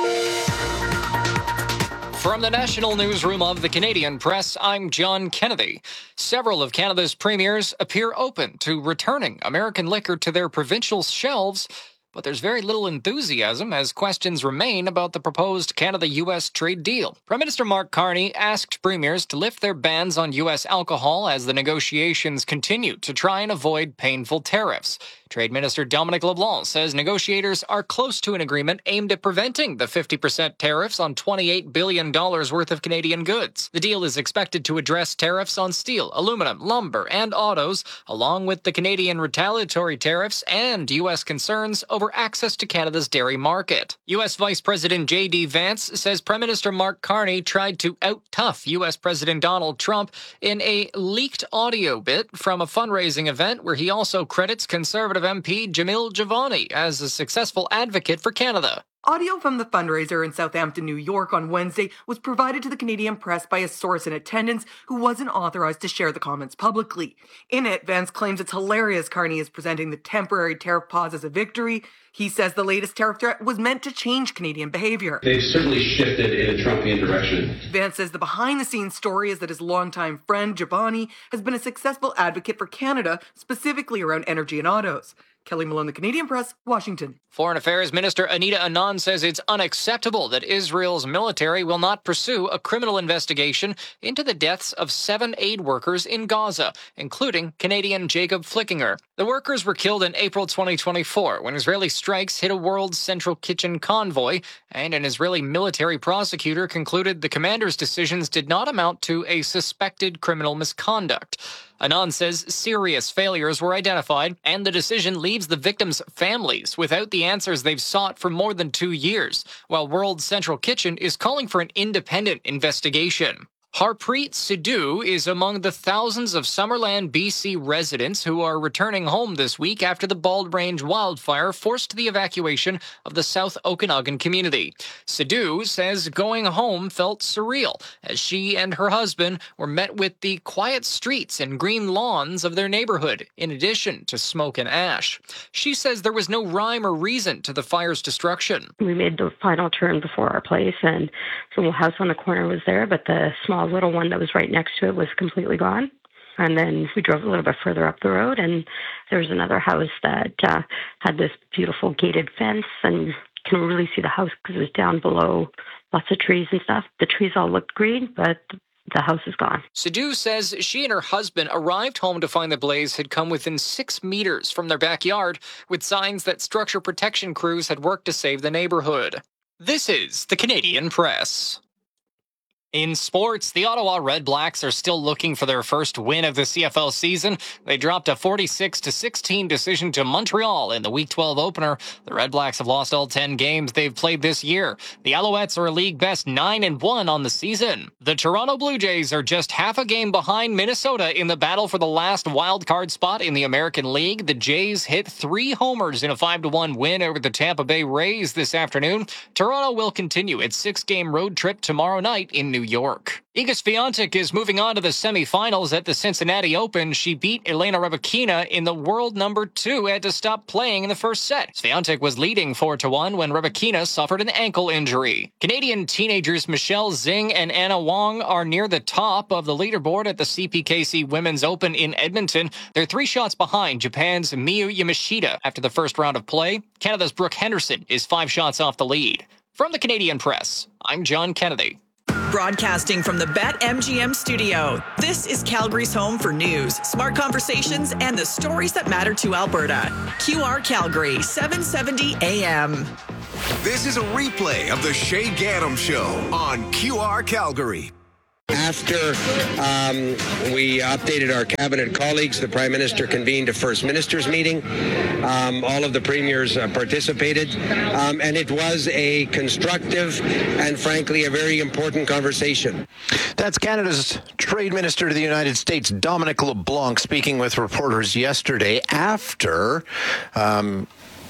From the National Newsroom of the Canadian Press, I'm John Kennedy. Several of Canada's premiers appear open to returning American liquor to their provincial shelves, but there's very little enthusiasm as questions remain about the proposed Canada-U S trade deal. Prime Minister Mark Carney asked premiers to lift their bans on U S alcohol as the negotiations continue to try and avoid painful tariffs. Trade Minister Dominic LeBlanc says negotiators are close to an agreement aimed at preventing the fifty percent tariffs on twenty-eight billion dollars worth of Canadian goods. The deal is expected to address tariffs on steel, aluminum, lumber, and autos, along with the Canadian retaliatory tariffs and U S concerns over access to Canada's dairy market. U S Vice President J D Vance says Prime Minister Mark Carney tried to out-tough U S President Donald Trump in a leaked audio bit from a fundraising event where he also credits Conservative M P Jamil Javani as a successful advocate for Canada. Audio from the fundraiser in Southampton, New York on Wednesday was provided to the Canadian press by a source in attendance who wasn't authorized to share the comments publicly. In it, Vance claims it's hilarious Carney is presenting the temporary tariff pause as a victory. He says the latest tariff threat was meant to change Canadian behavior. They've certainly shifted in a Trumpian direction. Vance says the behind-the-scenes story is that his longtime friend, Giovanni, has been a successful advocate for Canada, specifically around energy and autos. Kelly Malone, The Canadian Press, Washington. Foreign Affairs Minister Anita Anand says it's unacceptable that Israel's military will not pursue a criminal investigation into the deaths of seven aid workers in Gaza, including Canadian Jacob Flickinger. The workers were killed in April twenty twenty-four when Israeli strikes hit a World Central Kitchen convoy, and an Israeli military prosecutor concluded the commander's decisions did not amount to a suspected criminal misconduct. Anand says serious failures were identified, and the decision leaves the victims' families without the answers they've sought for more than two years, while World Central Kitchen is calling for an independent investigation. Harpreet Sidhu is among the thousands of Summerland, B C residents who are returning home this week after the Bald Range wildfire forced the evacuation of the South Okanagan community. Sidhu says going home felt surreal as she and her husband were met with the quiet streets and green lawns of their neighborhood, in addition to smoke and ash. She says there was no rhyme or reason to the fire's destruction. We made the final turn before our place, and the little house on the corner was there, but the small little one that was right next to it was completely gone. And then we drove a little bit further up the road, and there was another house that uh, had this beautiful gated fence, and you can really see the house because it was down below lots of trees and stuff. The trees all looked green, but the house is gone. Sidhu says she and her husband arrived home to find the blaze had come within six meters from their backyard, with signs that structure protection crews had worked to save the neighborhood. This is the Canadian Press. In sports, the Ottawa Red Blacks are still looking for their first win of the C F L season. They dropped a forty-six to sixteen decision to Montreal in the Week twelve opener. The Red Blacks have lost all ten games they've played this year. The Alouettes are a league best nine and one on the season. The Toronto Blue Jays are just half a game behind Minnesota in the battle for the last wild card spot in the American League. The Jays hit three homers in a five to one win over the Tampa Bay Rays this afternoon. Toronto will continue its six-game road trip tomorrow night in New New York. Iga Swiatek is moving on to the semifinals at the Cincinnati Open. She beat Elena Rybakina in the world number two, had to stop playing in the first set. Swiatek was leading four to one when Rybakina suffered an ankle injury. Canadian teenagers Michelle Zing and Anna Wong are near the top of the leaderboard at the C P K C Women's Open in Edmonton. They're three shots behind Japan's Miyu Yamashita after the first round of play. Canada's Brooke Henderson is five shots off the lead. From the Canadian Press, I'm John Kennedy. Broadcasting from the BetMGM studio, this is Calgary's home for news, smart conversations, and the stories that matter to Alberta. Q R Calgary, seven seventy A M. This is a replay of the Shay Gaddam Show on Q R Calgary. After um, we updated our cabinet colleagues, the Prime Minister convened a First Ministers meeting. Um, all of the premiers uh, participated, um, and it was a constructive and, frankly, a very important conversation. That's Canada's Trade Minister to the United States, Dominic LeBlanc, speaking with reporters yesterday after um,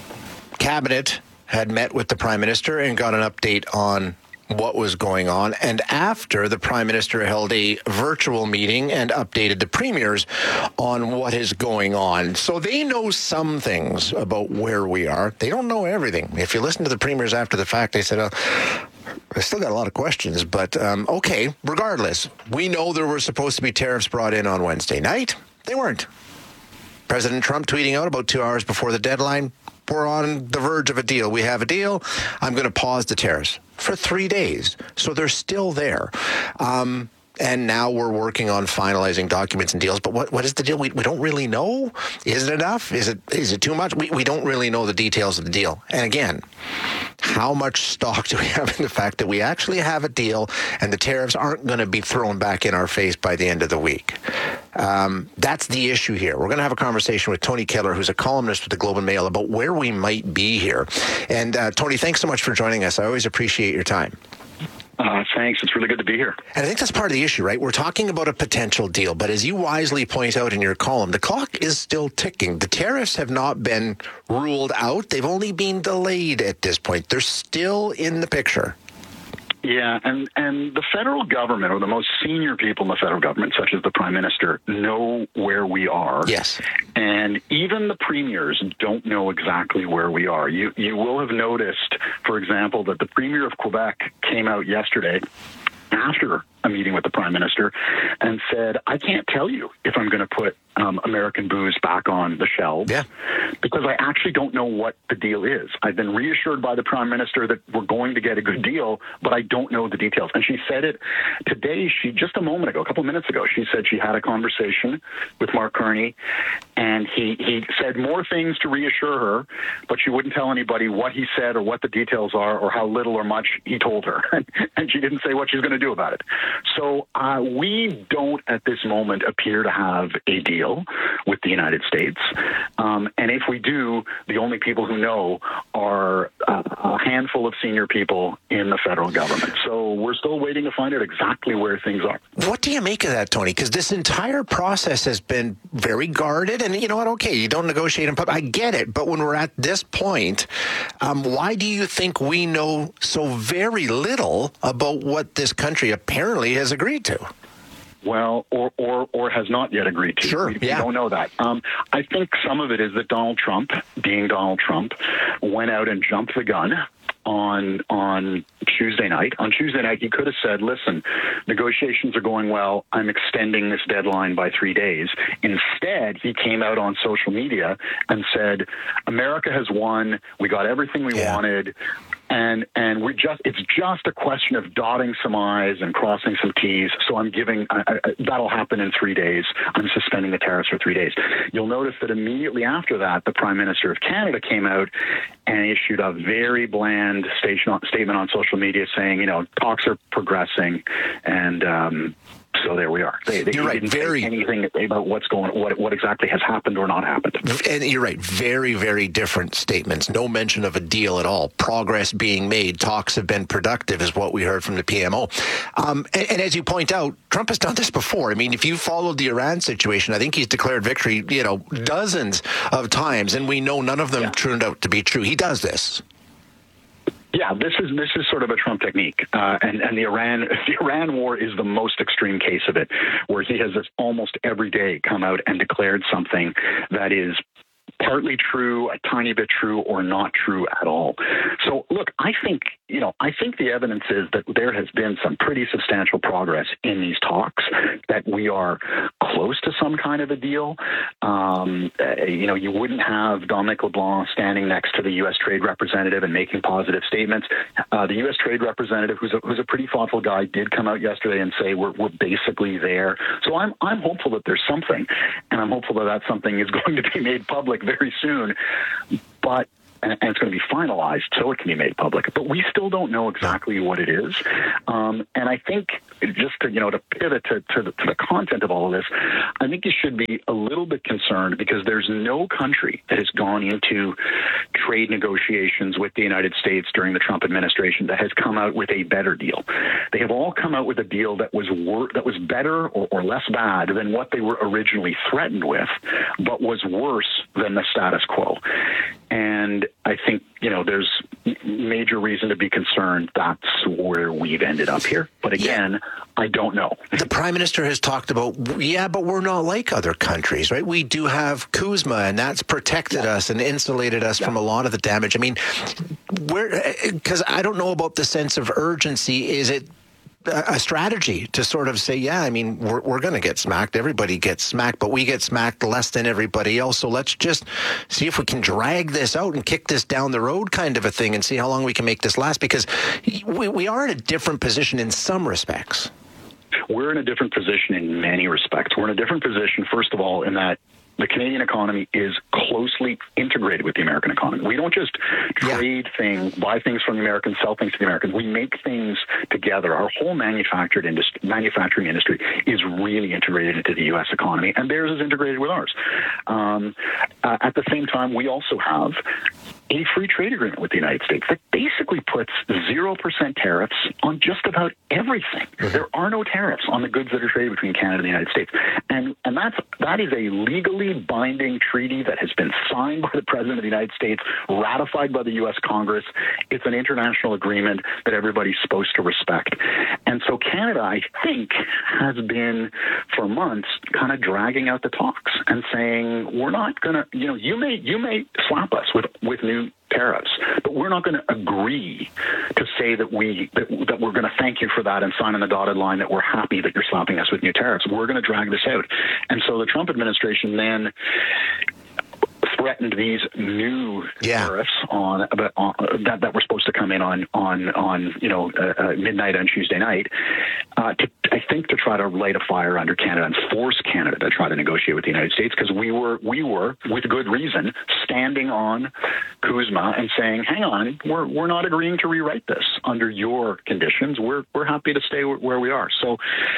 cabinet had met with the Prime Minister and got an update on what was going on, and after the Prime Minister held a virtual meeting and updated the premiers on what is going on. So they know some things about where we are. They don't know everything. If you listen to the premiers after the fact, they said, oh, I still got a lot of questions, but um, okay, regardless, we know there were supposed to be tariffs brought in on Wednesday night. They weren't. President Trump tweeting out about two hours before the deadline, we're on the verge of a deal. We have a deal. I'm going to pause the tariffs for three days. So they're still there. Um, and now we're working on finalizing documents and deals. But what, what is the deal? We, we don't really know. Is it enough? Is it is it too much? We, we don't really know the details of the deal. And again, how much stock do we have in the fact that we actually have a deal and the tariffs aren't going to be thrown back in our face by the end of the week? Um, that's the issue here. We're going to have a conversation with Tony Keller, who's a columnist with the Globe and Mail, about where we might be here. And uh, Tony, thanks so much for joining us. I always appreciate your time. Uh, thanks. It's really good to be here. And I think that's part of the issue, right? We're talking about a potential deal, but as you wisely point out in your column, the clock is still ticking. The tariffs have not been ruled out. They've only been delayed at this point. They're still in the picture. Yeah, and, and the federal government, or the most senior people in the federal government, such as the Prime Minister, know where we are. Yes. And even the premiers don't know exactly where we are. You you will have noticed, for example, that the Premier of Quebec came out yesterday after a meeting with the Prime Minister and said, I can't tell you if I'm going to put um, American booze back on the shelves. Yeah. Because I actually don't know what the deal is. I've been reassured by the Prime Minister that we're going to get a good deal, but I don't know the details. And she said it today, she just a moment ago, a couple minutes ago, she said she had a conversation with Mark Carney, and he, he said more things to reassure her, but she wouldn't tell anybody what he said or what the details are or how little or much he told her. And she didn't say what she's going to do about it. So uh, we don't at this moment appear to have a deal with the United States. Um, and if we do, the only people who know are uh, a handful of senior people in the federal government. So we're still waiting to find out exactly where things are. What do you make of that, Tony? Because this entire process has been very guarded. And you know what? Okay, you don't negotiate in public. I get it. But when we're at this point, um, why do you think we know so very little about what this country apparently has agreed to? Well, or, or, or has not yet agreed to. Sure, we, yeah. we don't know that. Um, I think some of it is that Donald Trump, being Donald Trump, went out and jumped the gun on on Tuesday night. On Tuesday night, he could have said, listen, negotiations are going well. I'm extending this deadline by three days. Instead, he came out on social media and said, America has won. We got everything we yeah. wanted. And and we just it's just a question of dotting some I's and crossing some T's. So I'm giving I, I, that'll happen in three days. I'm suspending the tariffs for three days. You'll notice that immediately after that, the Prime Minister of Canada came out and issued a very bland station, statement on social media saying, you know, talks are progressing, and um, so there we are. They, they you're right. didn't Very say anything about what's going, what what exactly has happened or not happened. And you're right. Very, very different statements. No mention of a deal at all. Progress being made. Talks have been productive, is what we heard from the P M O. Um, and, and as you point out, Trump has done this before. I mean, if you followed the Iran situation, I think he's declared victory, you know, dozens of times, and we know none of them yeah. turned out to be true. He does this. Yeah, this is this is sort of a Trump technique, uh, and and the Iran the Iran war is the most extreme case of it, where he has this almost every day come out and declared something that is partly true, a tiny bit true, or not true at all. So, look, I think, you know, I think the evidence is that there has been some pretty substantial progress in these talks, that we are close to some kind of a deal. Um, uh, you know, you wouldn't have Dominic LeBlanc standing next to the U S trade representative and making positive statements. Uh, the U S trade representative, who's a, who's a pretty thoughtful guy, did come out yesterday and say we're, we're basically there. So I'm I'm hopeful that there's something, and I'm hopeful that that something is going to be made public very soon. But and it's going to be finalized so it can be made public. But we still don't know exactly what it is. Um, and I think, just to, you know, to pivot to, to, the, to the content of all of this, I think you should be a little bit concerned, because there's no country that has gone into trade negotiations with the United States during the Trump administration that has come out with a better deal. They have all come out with a deal that was wor- that was better or, or less bad than what they were originally threatened with, but was worse than the status quo. And I think, you know, there's major reason to be concerned that's where we've ended up here. But again, yeah. I don't know. The Prime Minister has talked about, yeah, but we're not like other countries, right? We do have CUSMA, and that's protected yeah. us and insulated us yeah. from a lot of the damage. I mean, where, because I don't know about the sense of urgency. Is it a strategy to sort of say, yeah, I mean, we're, we're going to get smacked. Everybody gets smacked, but we get smacked less than everybody else. So let's just see if we can drag this out and kick this down the road, kind of a thing, and see how long we can make this last, because we, we are in a different position in some respects. We're in a different position in many respects. We're in a different position, first of all, in that the Canadian economy is closely integrated with the American economy. We don't just trade yeah. things, buy things from the Americans, sell things to the Americans. We make things together. Our whole manufactured industry, manufacturing industry is really integrated into the U S economy, and theirs is integrated with ours. Um, uh, at the same time, we also have a free trade agreement with the United States that basically puts zero percent tariffs on just about everything. Mm-hmm. There are no tariffs on the goods that are traded between Canada and the United States. And and that's that is a legally binding treaty that has been signed by the President of the United States, ratified by the U S Congress. It's an international agreement that everybody's supposed to respect. And so Canada, I think, has been for months kind of dragging out the talks and saying, we're not going to, you know, you may you may slap us with, with new institute tariffs. But we're not going to agree to say that we that, that we're going to thank you for that and sign on the dotted line that we're happy that you're slapping us with new tariffs. We're going to drag this out. And so the Trump administration then threatened these new yeah. tariffs on, on that that were supposed to come in on on on you know uh, uh, midnight on Tuesday night. Uh, to, I think to try to light a fire under Canada and force Canada to try to negotiate with the United States, because we were we were with good reason standing on CUSMA and saying, hang on, we're we're not agreeing to rewrite this under your conditions. We're we're happy to stay where we are. So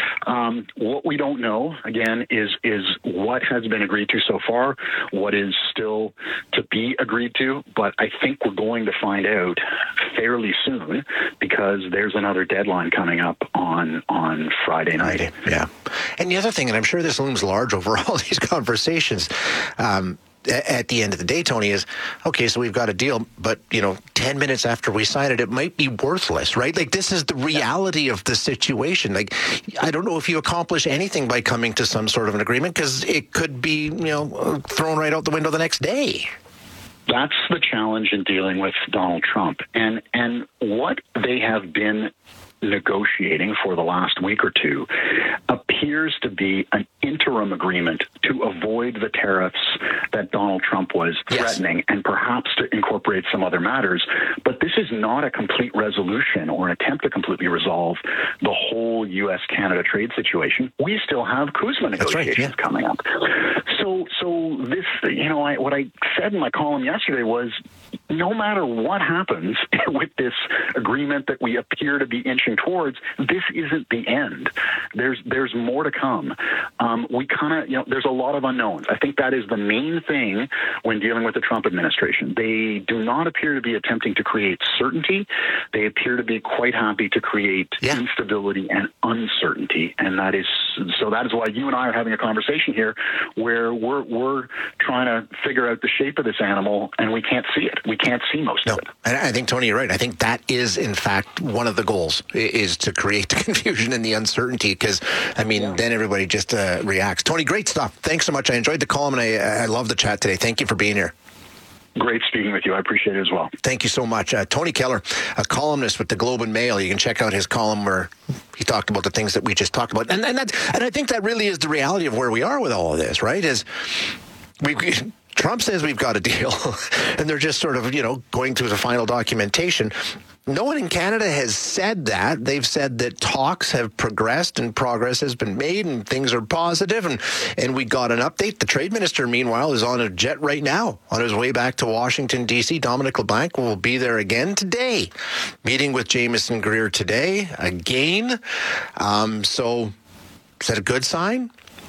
um, what we don't know again is is what has been agreed to so far, what is still to be agreed to, but I think we're going to find out fairly soon because there's another deadline coming up on on Friday night. Yeah. And the other thing, and I'm sure this looms large over all these conversations, um, at the end of the day, Tony, is, okay, so we've got a deal, but, you know, ten minutes after we sign it, it might be worthless, right? Like, this is the reality of the situation. Like, I don't know if you accomplish anything by coming to some sort of an agreement, because it could be, you know, thrown right out the window the next day. That's the challenge in dealing with Donald Trump. And, and what they have been negotiating for the last week or two appears to be an interim agreement to avoid the tariffs that Donald Trump was threatening, yes, and perhaps to incorporate some other matters. But this is not a complete resolution or an attempt to completely resolve the whole U S Canada trade situation. We still have CUSMA negotiations right, yeah. coming up. So, so this, you know, I, what I said in my column yesterday was, no matter what happens with this agreement that we appear to be inching towards, this isn't the end. There's there's more to come. Um, we kind of, you know, there's a lot of unknowns. I think that is the main thing when dealing with the Trump administration. They do not appear to be attempting to create certainty. They appear to be quite happy to create yeah. instability and uncertainty. And that is, so that is why you and I are having a conversation here where we're, we're trying to figure out the shape of this animal and we can't see it. We can't see most no. of it. And I think, Tony, you're right. I think that is, in fact, one of the goals, is to create the confusion and the uncertainty, because, I mean, yeah. then everybody just uh, reacts. Tony, great stuff. Thanks so much. I enjoyed the column, and I, I love the chat today. Thank you for being here. Great speaking with you. I appreciate it as well. Thank you so much. Uh, Tony Keller, a columnist with the Globe and Mail. You can check out his column where he talked about the things that we just talked about. And, and, that, and I think that really is the reality of where we are with all of this, right? Is we... Trump says we've got a deal, and they're just sort of, you know, going through the final documentation. No one in Canada has said that. They've said that talks have progressed and progress has been made and things are positive, and, and we got an update. The trade minister, meanwhile, is on a jet right now on his way back to Washington, D C. Dominic LeBlanc will be there again today, meeting with Jameson Greer today again. Um, so is that a good sign?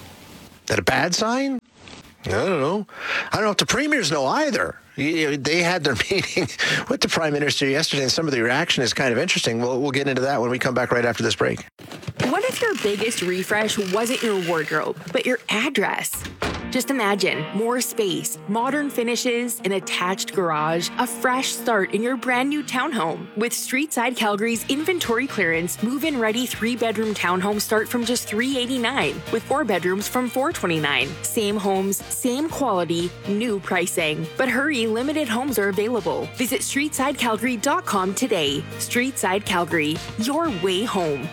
Is that a bad sign? I don't know. I don't know if the premiers know either. They had their meeting with the prime minister yesterday, and some of the reaction is kind of interesting. We'll, we'll get into that when we come back right after this break. What if your biggest refresh wasn't your wardrobe, but your address? Just imagine more space, modern finishes, an attached garage, a fresh start in your brand new townhome. With Streetside Calgary's inventory clearance, move-in ready three-bedroom townhomes start from just three hundred eighty-nine dollars, with four bedrooms from four hundred twenty-nine dollars. Same homes, same quality, new pricing. But hurry, limited homes are available. Visit streetside calgary dot com today. Streetside Calgary, your way home.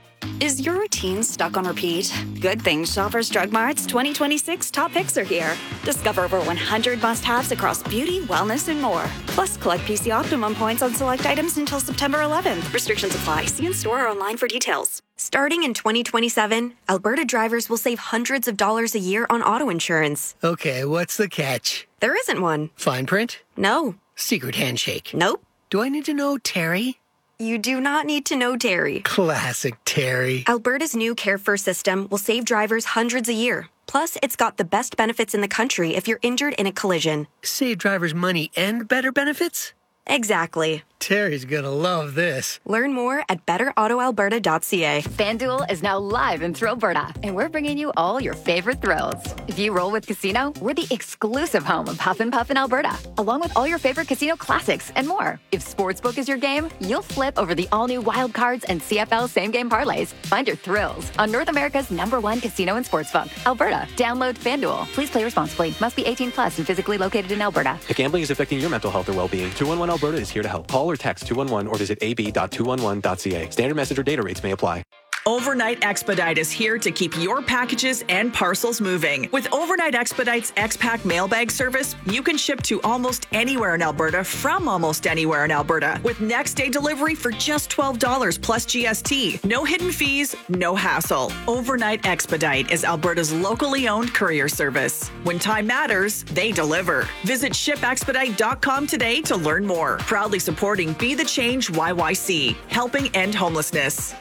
Is your routine stuck on repeat? Good thing Shoppers Drug Mart's twenty twenty-six top picks are here. Discover over one hundred must-haves across beauty, wellness, and more. Plus, collect P C Optimum points on select items until September eleventh. Restrictions apply. See in store or online for details. Starting in twenty twenty-seven, Alberta drivers will save hundreds of dollars a year on auto insurance. Okay, what's the catch? There isn't one. Fine print? No. Secret handshake? Nope. Do I need to know Terry? You do not need to know Terry. Classic Terry. Alberta's new Care First system will save drivers hundreds a year. Plus, it's got the best benefits in the country if you're injured in a collision. Save drivers money and better benefits? Exactly. Terry's gonna love this. Learn more at better auto alberta dot c a. FanDuel is now live in Thrillberta, and we're bringing you all your favorite thrills. If you roll with Casino, we're the exclusive home of Huff and Puff in Alberta, along with all your favorite casino classics and more. If Sportsbook is your game, you'll flip over the all-new Wild Cards and C F L same-game parlays. Find your thrills on North America's number one casino and sportsbook, Alberta. Download FanDuel. Please play responsibly. Must be eighteen plus and physically located in Alberta. If gambling is affecting your mental health or well-being, two one one Alberta is here to help. Call or text two one one or visit a b dot two one one dot c a. Standard message or data rates may apply. Overnight Expedite is here to keep your packages and parcels moving. With Overnight Expedite's X-Pack mailbag service, you can ship to almost anywhere in Alberta from almost anywhere in Alberta with next day delivery for just twelve dollars plus G S T. No hidden fees, no hassle. Overnight Expedite is Alberta's locally owned courier service. When time matters, they deliver. Visit ship expedite dot com today to learn more. Proudly supporting Be the Change Y Y C, helping end homelessness.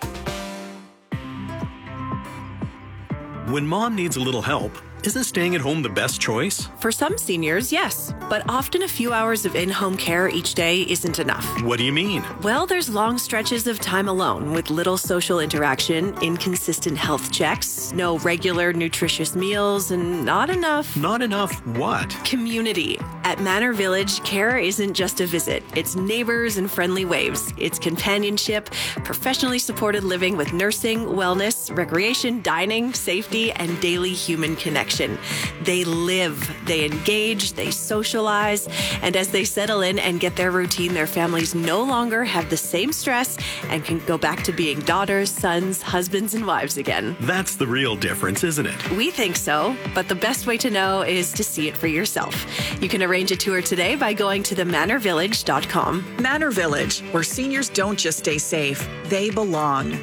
When mom needs a little help, isn't staying at home the best choice? For some seniors, yes, but often a few hours of in-home care each day isn't enough. What do you mean? Well, there's long stretches of time alone with little social interaction, inconsistent health checks, no regular nutritious meals, and not enough... Not enough what? Community. At Manor Village, care isn't just a visit. It's neighbors and friendly waves. It's companionship, professionally supported living with nursing, wellness, recreation, dining, safety, and daily human connection. They live, they engage, they socialize, and as they settle in and get their routine, their families no longer have the same stress and can go back to being daughters, sons, husbands, and wives again. That's the real difference, isn't it? We think so, but the best way to know is to see it for yourself. You can arrange a tour today by going to the manor village dot com. Manor Village, where seniors don't just stay safe, they belong.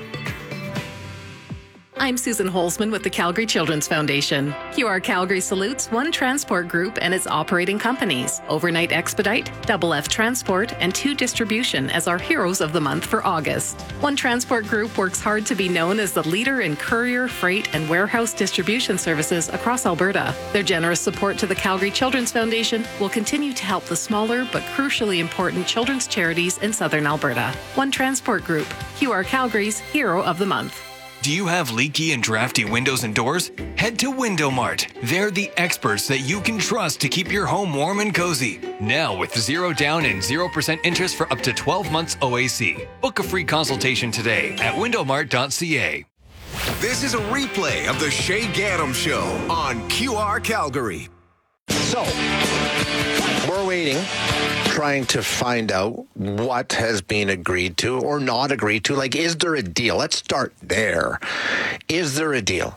I'm Susan Holzman with the Calgary Children's Foundation. Q R Calgary salutes One Transport Group and its operating companies, Overnight Expedite, Double F Transport, and Two Distribution as our heroes of the month for August. One Transport Group works hard to be known as the leader in courier, freight, and warehouse distribution services across Alberta. Their generous support to the Calgary Children's Foundation will continue to help the smaller but crucially important children's charities in southern Alberta. One Transport Group, Q R Calgary's Hero of the Month. Do you have leaky and drafty windows and doors? Head to Window Mart. They're the experts that you can trust to keep your home warm and cozy. Now with zero down and zero percent interest for up to twelve months O A C. Book a free consultation today at window mart dot c a. This is a replay of the Shay Gaddam Show on Q R Calgary. So, we're waiting, trying to find out what has been agreed to or not agreed to. Like, is there a deal? Let's start there. Is there a deal?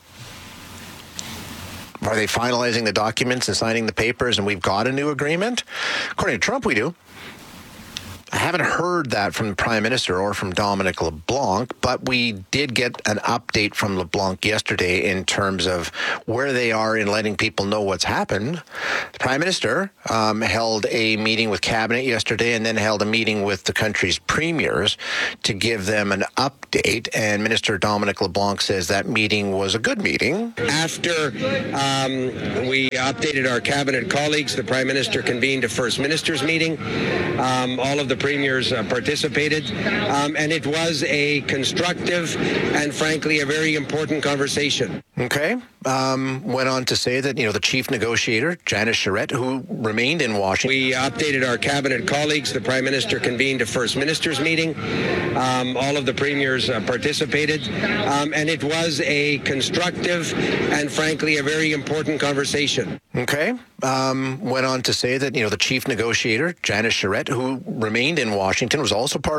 Are they finalizing the documents and signing the papers and we've got a new agreement? According to Trump, we do. I haven't heard that from the Prime Minister or from Dominic LeBlanc, but we did get an update from LeBlanc yesterday in terms of where they are in letting people know what's happened. The Prime Minister um, held a meeting with Cabinet yesterday and then held a meeting with the country's premiers to give them an update. And Minister Dominic LeBlanc says that meeting was a good meeting. After um, we updated our Cabinet colleagues, the Prime Minister convened a First Ministers meeting. Um, all of the premiers uh, participated, um, and it was a constructive and, frankly, a very important conversation. Okay. Um, went on to say that, you know, the chief negotiator, Janice Charette, who remained in Washington. We updated our Cabinet colleagues. The Prime Minister convened a First Ministers meeting. Um, all of the premiers uh, participated, um, and it was a constructive and, frankly, a very important conversation. Okay. Um, went on to say that, you know, the chief negotiator, Janice Charette, who remained in Washington, was also part